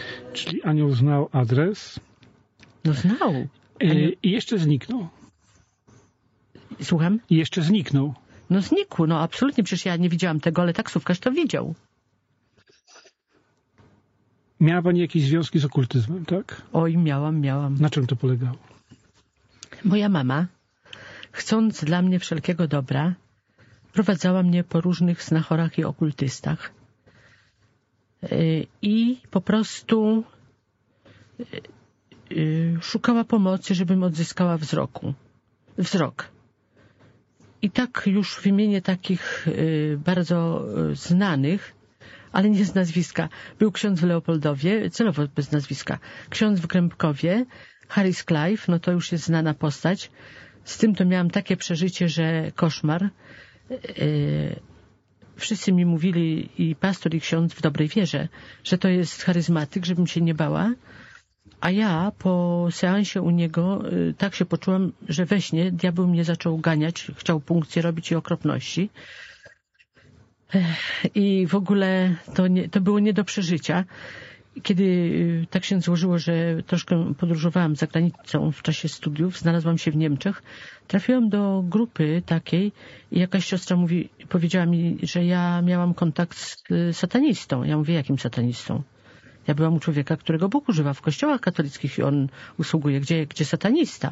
Czyli anioł znał adres. No znał. I jeszcze zniknął. Słucham? I jeszcze zniknął. No znikł, no absolutnie. Przecież ja nie widziałam tego, ale taksówkarz to widział. Miała pani jakieś związki z okultyzmem, tak? Oj, miałam. Na czym to polegało? Moja mama, chcąc dla mnie wszelkiego dobra, prowadzała mnie po różnych znachorach i okultystach. I po prostu szukała pomocy, żebym odzyskała wzrok. I tak już wymienię takich bardzo znanych, ale nie z nazwiska. Był ksiądz w Leopoldowie, celowo bez nazwiska. Ksiądz w Grębkowie, Harris Clive, no to już jest znana postać. Z tym to miałam takie przeżycie, że koszmar. Wszyscy mi mówili, i pastor, i ksiądz w dobrej wierze, że to jest charyzmatyk, żebym się nie bała. A ja po seansie u niego tak się poczułam, że we śnie diabeł mnie zaczął ganiać, chciał punkcję robić i okropności. I w ogóle to było nie do przeżycia. Kiedy tak się złożyło, że troszkę podróżowałam za granicą w czasie studiów, znalazłam się w Niemczech, trafiłam do grupy takiej i jakaś siostra powiedziała mi, że ja miałam kontakt z satanistą. Ja mówię, jakim satanistą? Ja byłam u człowieka, którego Bóg używa w kościołach katolickich i on usługuje. Gdzie satanista?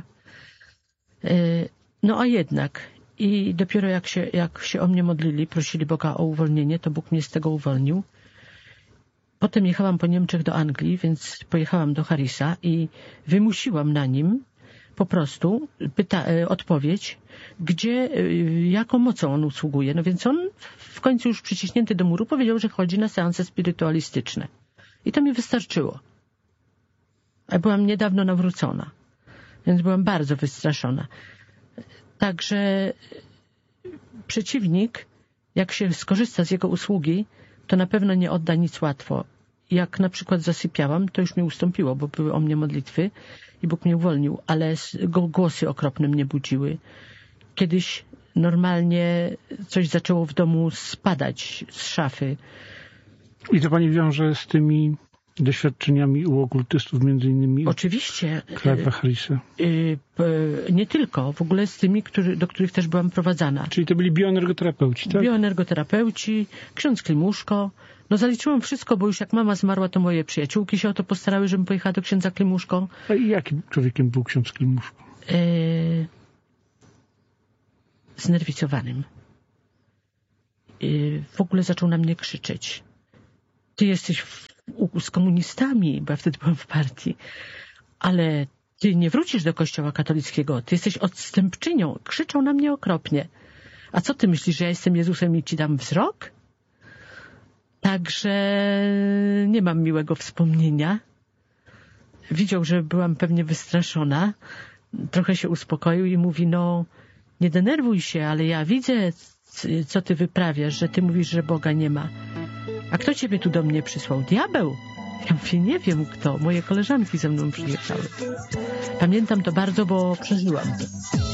No a jednak. I dopiero jak się o mnie modlili, prosili Boga o uwolnienie, to Bóg mnie z tego uwolnił. Potem jechałam po Niemczech do Anglii, więc pojechałam do Harrisa i wymusiłam na nim po prostu odpowiedź, jaką mocą on usługuje. No więc on w końcu już przyciśnięty do muru powiedział, że chodzi na seanse spirytualistyczne. I to mi wystarczyło. A byłam niedawno nawrócona, więc byłam bardzo wystraszona. Także przeciwnik, jak się skorzysta z jego usługi, to na pewno nie odda nic łatwo. Jak na przykład zasypiałam, to już mi ustąpiło, bo były o mnie modlitwy i Bóg mnie uwolnił, ale głosy okropne mnie budziły. Kiedyś normalnie coś zaczęło w domu spadać z szafy. I to pani wiąże z tymi doświadczeniami u okultystów, między innymi? Oczywiście. Clive'a Harrisa. Nie tylko, w ogóle z tymi, do których też byłam prowadzana. Czyli to byli bioenergoterapeuci, tak? Bioenergoterapeuci, ksiądz Klimuszko. No zaliczyłam wszystko, bo już jak mama zmarła, to moje przyjaciółki się o to postarały, żebym pojechała do księdza Klimuszko. A i jakim człowiekiem był ksiądz Klimuszko? Znerwicowanym. W ogóle zaczął na mnie krzyczeć. Ty jesteś z komunistami, bo ja wtedy byłam w partii, ale ty nie wrócisz do kościoła katolickiego, ty jesteś odstępczynią. Krzyczał na mnie okropnie. A co ty myślisz, że ja jestem Jezusem i ci dam wzrok? Także nie mam miłego wspomnienia. Widział, że byłam pewnie wystraszona. Trochę się uspokoił i mówi, no nie denerwuj się, ale ja widzę, co ty wyprawiasz, że ty mówisz, że Boga nie ma. A kto ciebie tu do mnie przysłał? Diabeł? Ja mówię, nie wiem kto. Moje koleżanki ze mną przyjechały. Pamiętam to bardzo, bo przeżyłam to.